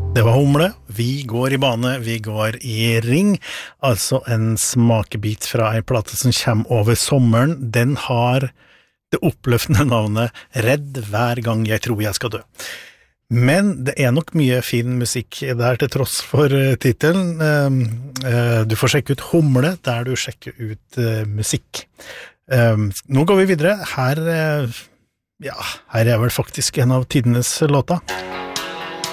Det var Humle, vi går i bane, vi går i ring, altså en smakebit fra en plate som kommer over sommeren. Den har det oppløftende navnet Redd hver gang jeg tror jeg skal dø. Men det er nok mye fin musikk der til tross for titelen. Du får sjekke ut Humle der du sjekker ut musikk. Nå går vi videre. Her er vel faktisk en av tidenes låter.